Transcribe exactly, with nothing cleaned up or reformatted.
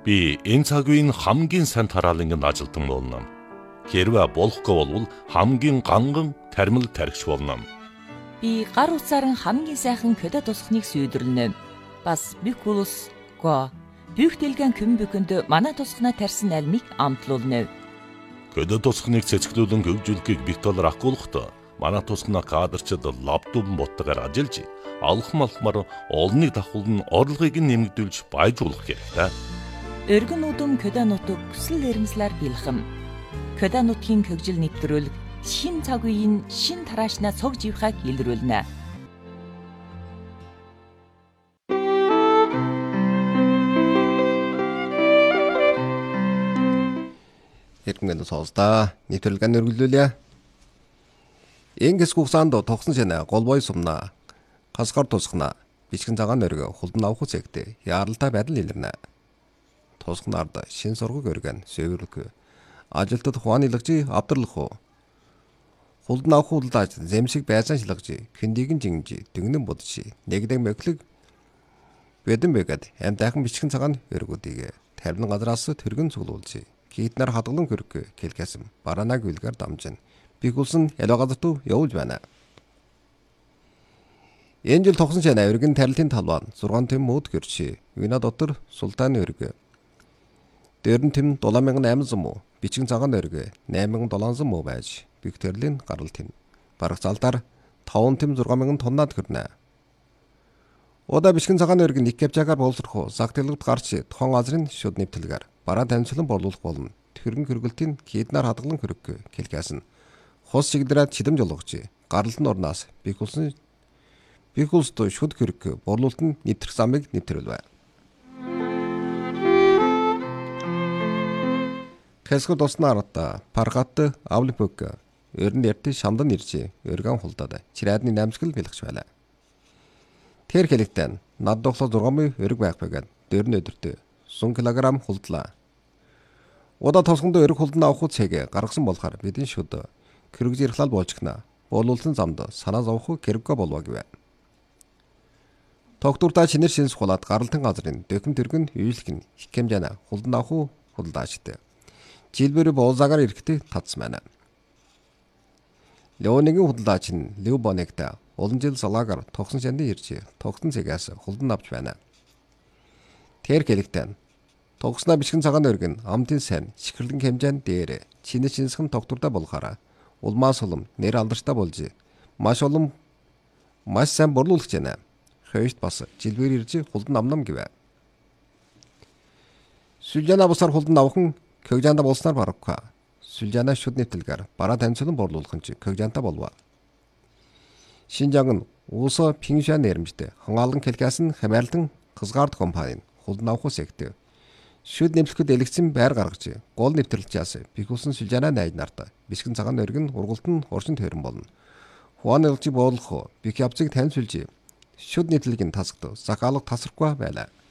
Би энэ цаг үеийн хамгийн сайн тараалангийн ажилтан болно. Хэрвээ болохгүй бол хамгийн ганган тармил тархич болно. Би гар утсаар хамгийн сайхан көдө тусахныг сүйдэрлэнэ. Бас бикулус го бүхтэлгэн көмбөкөнд манай тусахна тарьсан альмыг амтлуулна. Көдө тусахныг цэцгэлүүлэн хөгжүүлэхийг битолор ахгуулахдаа манай тусахна кадрчид лаптопн боттойгоор ажиллаж алхам алхмаар олныг давхуулн орлогыг нэмэгдүүлж баяжуулах хэрэгтэй. Өргөн удам көдө нутаг хүсэл эрмслэр бэлхэм. Көдө нутгийн хөгжил нэвтрүүлэг шин цаг үеийн шин тараашна цог живхаг илрүүлнэ. Эрдэнэт соосда нэвтрүүлгэн өргөлүүлье. Ингээс хугацаанд тогсон шэнэ голбой сумна хасгар тусгна бичгэн цагаан өргө хулдан авах зэгтээ яаралтай байдал илэрнэ. Тусгнаард шин сургаг өргөн сөөвөрлөг ажилтад хуан илгжи авдарлах уу. Хулдан авах хулдаач зэмсэг байцаан шилгжи хэндигэн жингжи дэгнэн будчи нэгдэг мөглөг бэдэн бэгэд амтайхан бичгэн цагаан өргүүдийг тарбин газраас тэргэн цуглуулжи. Китнэр хадгалан хөрг келkäсэм баранаг үлгэр дамжин бигулсан ялаа газартуу явуулж байна. Энэ жил тогсон шанаа өргөн тарилтын талбан зургаан тэм мод гэрчи вина дотор султан өргө дээрн тэм долоо мянган айман зам бичгэн цагаан өргө найман мянган долоон зам байж бигтэрлийн гарал тэм бараг залдар таван тэм зургаан мянган тоннаад хүрнэ. Ода бичгэн цагаан өргө нэг капчагаар боловсрох загтэлгд гарч тухайн газрын шүд нэвтэлгээр бараа танилцуулан борлуулах болно. Тэргэн хөргөлтийн китнаар хадгалан хөрөг келkäсэн хос чигдраад чидэм жолгож гаралтын орнаас бигулсан бигулст шүд хөрөг борлуулалтын нэвтрэх замыг нэвтрүүлвэ. Хэсгүүд уснаарата паргат авлипөг өрн ярти шамдан иржи өргөн хулдаад чирээдны намсгал бэлгч байлаа. Тэр хэлэгтэн над доглоо зургамын өрг байх байгаад дөрн өдөртөө сум килограмм хулдлаа. Удаа тосгонд өрг хулдан авах цэгээ гаргасан болохоор бидний шүд кэрэг зэрхлал болчихна. Боолуулсан замд санаа зовх кэрэггүй болов гэвэ. Тогтуртаа чинэр шинс хулаад гаралтын газрын дөкм тэргэн үйлхэн хэмжээнэ хулдан авах хулдаачтай. Жилбэр боолзагаар ирэхдээ татсан байна. Леонигийн худалдаач нь Лев Бонегта олон жил салаагаар тогсон шандын ирж тогтсон цэгээс хулдан авч байна. Тэр хэлэгтэн тогсноо бичгэн цагаан өргөн амтын сайн шихрлэн хэмжээнд дээр чинэ шинсхэн тогтурдаа болохаараа улмаас улам нэр алдартай болж маш олон маш сайн борлуулагч байна. Хойшд бас жилбэр ирж хулдан амнам гэвэ. Сүлжана бусаар хулдан авхан көгжаанда болсноор бараггүй. Сүлжана шүд нэвтэлгээр бараа танилцуулан борлуулах нь көгжаанта болов. Шинжаан уусо пингшан нэрмжтэй хангаалан келkäсэн хамаарлан хызгаард компани хулдан авах сэгтэй. Шүд нэмлэхэд элэгцэн байр гаргаж гол нэвтрэлчээс бихүүлсэн сүлжана найд нарт бишгэн цагаан өргөн ургалт нь уршин төрөн болно. Хуан элжи боолох бих явцыг танилцуулж шүд нэвтрэлгийн тасагт закаалга тасрахгүй байлаа.